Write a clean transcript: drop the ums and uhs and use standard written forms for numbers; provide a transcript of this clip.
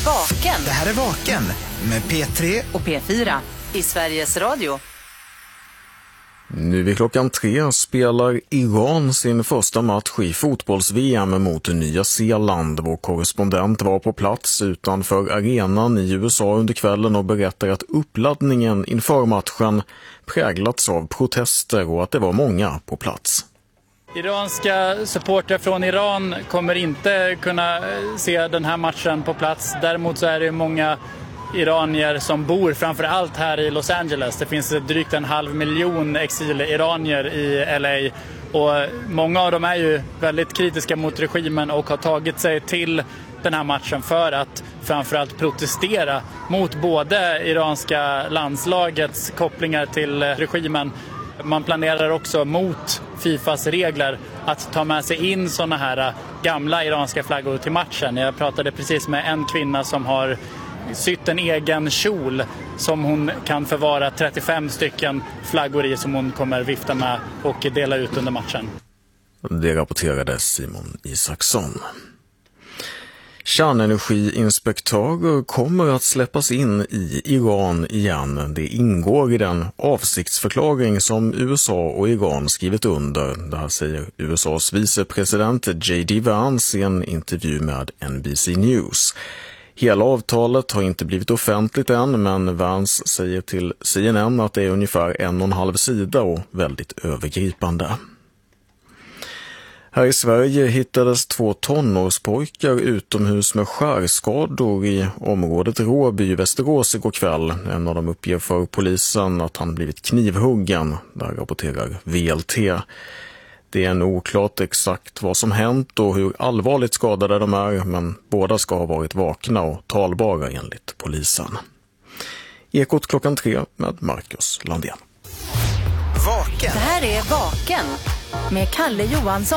Vaken. Det här är Vaken med P3 och P4 i Sveriges Radio. Nu vid 3:00 spelar Iran sin första match i fotbolls-VM mot Nya Zeeland. Vår korrespondent var på plats utanför arenan i USA under kvällen och berättar att uppladdningen inför matchen präglats av protester och att det var många på plats. Iranska supportrar från Iran kommer inte kunna se den här matchen på plats. Däremot så är det många iranier som bor framförallt här i Los Angeles. Det finns drygt 500 000 exil-iranier i LA och många av dem är ju väldigt kritiska mot regimen och har tagit sig till den här matchen för att framförallt protestera mot både iranska landslagets kopplingar till regimen. Man planerar också mot FIFAs regler att ta med sig in såna här gamla iranska flaggor till matchen. Jag pratade precis med en kvinna som har sytt en egen kjol som hon kan förvara 35 stycken flaggor i som hon kommer vifta med och dela ut under matchen. Det rapporterade Simon Isaksson. Kärnenergiinspektörer kommer att släppas in i Iran igen. Det ingår i den avsiktsförklaring som USA och Iran skrivit under. Det här säger USAs vicepresident J.D. Vance i en intervju med NBC News. Hela avtalet har inte blivit offentligt än, men Vance säger till CNN att det är ungefär 1,5 sida och väldigt övergripande. Här i Sverige hittades 2 tonårspojkar utomhus med skärskador i området Råby i Västerås igår kväll. En av dem uppger för polisen att han blivit knivhuggen. Där rapporterar VLT. Det är ännu oklart exakt vad som hänt och hur allvarligt skadade de är, men båda ska ha varit vakna och talbara enligt polisen. Ekot 3:00 med Marcus Landén. Vaken. Det här är Vaken med Kalle Johansson.